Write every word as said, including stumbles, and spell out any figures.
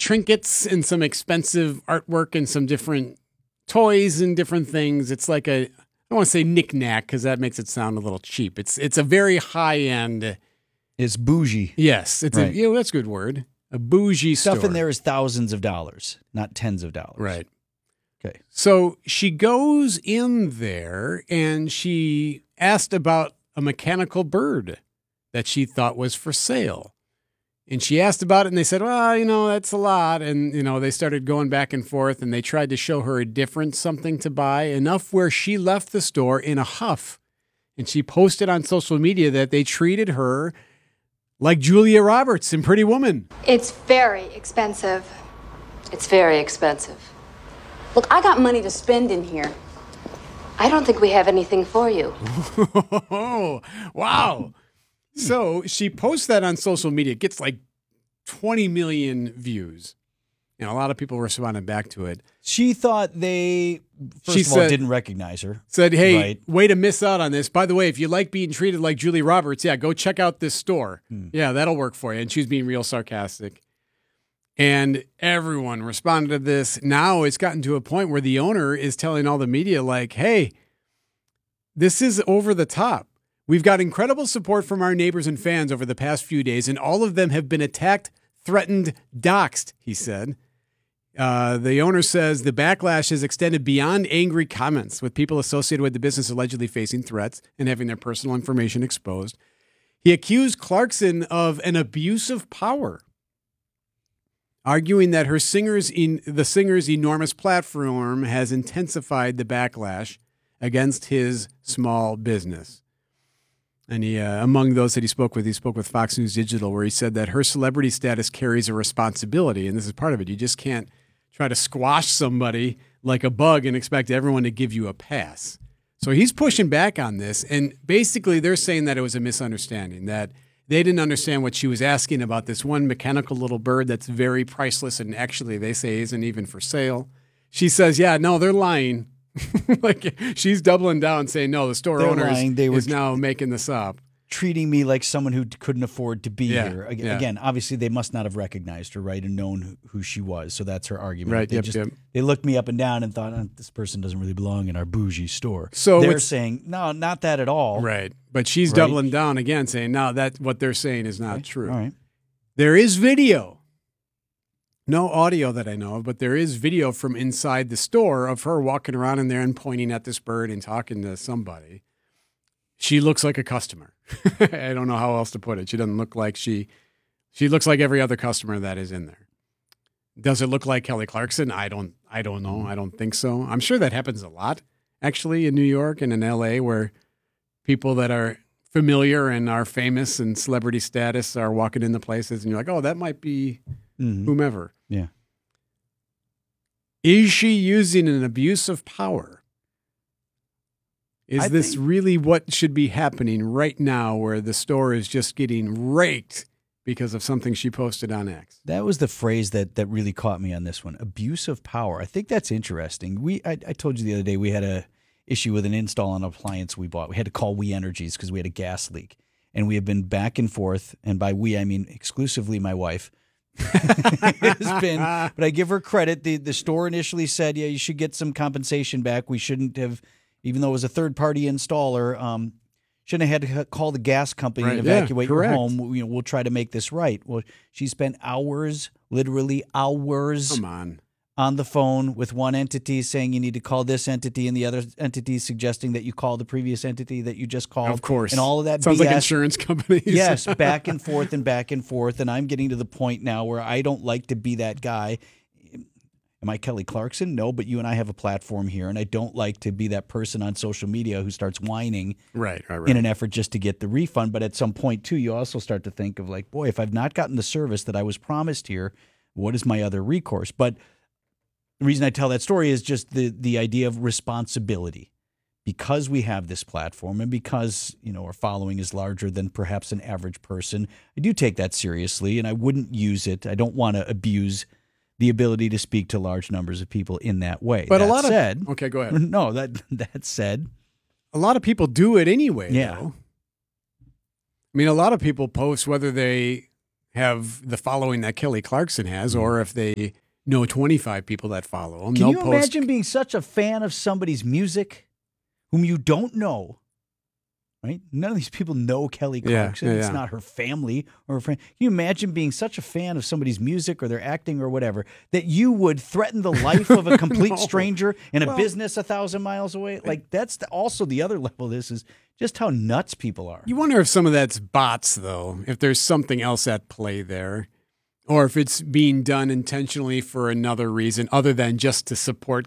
trinkets and some expensive artwork and some different toys and different things. It's like a, I don't want to say knick-knack because that makes it sound a little cheap. It's it's a very high-end. It's bougie. Yes, it's right. a, you know, that's a good word. A bougie Stuff store. in there is thousands of dollars, not tens of dollars. Right. Okay. So she goes in there and she asked about a mechanical bird that she thought was for sale. And she asked about it and they said, well, you know, that's a lot. And, you know, they started going back and forth and they tried to show her a different something to buy, enough where she left the store in a huff. And she posted on social media that they treated her like Julia Roberts in Pretty Woman. It's very expensive. It's very expensive. Look, I got money to spend in here. I don't think we have anything for you. Oh, wow. So she posts that on social media. It gets like twenty million views. And a lot of people responded back to it. She thought they, first she of all, said, didn't recognize her. Said, hey, right. way to miss out on this. By the way, if you like being treated like Julie Roberts, yeah, go check out this store. Hmm. Yeah, that'll work for you. And she was being real sarcastic. And everyone responded to this. Now it's gotten to a point where the owner is telling all the media, like, hey, this is over the top. We've got incredible support from our neighbors and fans over the past few days, and all of them have been attacked, threatened, doxxed, he said. Uh, the owner says the backlash has extended beyond angry comments, with people associated with the business allegedly facing threats and having their personal information exposed. He accused Clarkson of an abuse of power, arguing that her singer's in, the singer's enormous platform has intensified the backlash against his small business. And he, uh, among those that he spoke with, he spoke with Fox News Digital, where he said that her celebrity status carries a responsibility, and this is part of it. You just can't try to squash somebody like a bug and expect everyone to give you a pass. So he's pushing back on this, and basically they're saying that it was a misunderstanding, that they didn't understand what she was asking about this one mechanical little bird that's very priceless and actually they say isn't even for sale. She says, yeah, no, they're lying. Like she's doubling down saying, no, the store They're owner lying. They is were now making this up. Treating me like someone who couldn't afford to be Yeah, here. Again, yeah. again, obviously they must not have recognized her, right, and known who she was. So that's her argument. Right, They yep, just yep. they looked me up and down and thought, oh, this person doesn't really belong in our bougie store. So they're it's- saying, no, not that at all. Right. But she's Right. doubling down again, saying, no, that what they're saying is not Okay. true. All right. There is video. No audio that I know of, but there is video from inside the store of her walking around in there and pointing at this bird and talking to somebody. She looks like a customer. I don't know how else to put it. She doesn't look like she, she looks like every other customer that is in there. Does it look like Kelly Clarkson? I don't, I don't know. I don't think so. I'm sure that happens a lot, actually, in New York and in L A, where people that are familiar and are famous and celebrity status are walking into places and you're like, oh, that might be Mhm. whomever. Yeah. Is she using an abuse of power? Is I this think- really what should be happening right now where the store is just getting raked because of something she posted on X? That was the phrase that that really caught me on this one. Abuse of power. I think that's interesting. We I, I told you the other day we had a issue with an install on an appliance we bought. We had to call We Energies because we had a gas leak. And we have been back and forth, and by we I mean exclusively my wife. It's been, but I give her credit. The the store initially said, yeah, you should get some compensation back. We shouldn't have, even though it was a third party installer, um, shouldn't have had to call the gas company Right, and yeah, evacuate your correct. home. You know, we'll try to make this right. Well, she spent hours, literally hours, Come on. on the phone with one entity saying you need to call this entity, and the other entity suggesting that you call the previous entity that you just called. Of course. And all of that Sounds B S. like insurance companies. Yes, back and forth and back and forth. And I'm getting to the point now where I don't like to be that guy. Am I Kelly Clarkson? No, but you and I have a platform here, and I don't like to be that person on social media who starts whining Right, right, right. in an effort just to get the refund. But at some point, too, you also start to think of like, boy, if I've not gotten the service that I was promised here, what is my other recourse? But the reason I tell that story is just the the idea of responsibility. Because we have this platform and because, you know, our following is larger than perhaps an average person, I do take that seriously, and I wouldn't use it. I don't want to abuse the ability to speak to large numbers of people in that way. But that a lot said, of okay, go ahead. no, that that said, A lot of people do it anyway. Yeah. Though. I mean, a lot of people post whether they have the following that Kelly Clarkson has, or if they know twenty-five people that follow him. Can they'll you post, imagine being such a fan of somebody's music whom you don't know? Right? None of these people know Kelly Yeah, Clarkson. yeah, It's yeah. not her family or her friend. Can you imagine being such a fan of somebody's music or their acting or whatever that you would threaten the life of a complete No. stranger in a Well- business a thousand miles away? Like, that's the, also the other level of this is just how nuts people are. You wonder if some of that's bots, though, if there's something else at play there, or if it's being done intentionally for another reason other than just to support